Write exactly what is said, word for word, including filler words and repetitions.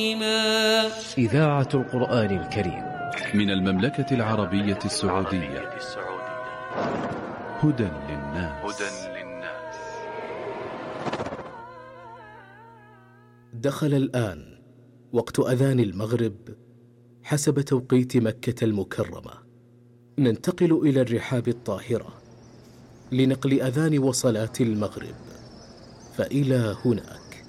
إذاعة القرآن الكريم من المملكة العربية السعودية. هدى للناس. دخل الآن وقت أذان المغرب حسب توقيت مكة المكرمة. ننتقل إلى الرحاب الطاهرة لنقل أذان وصلاة المغرب، فإلى هنا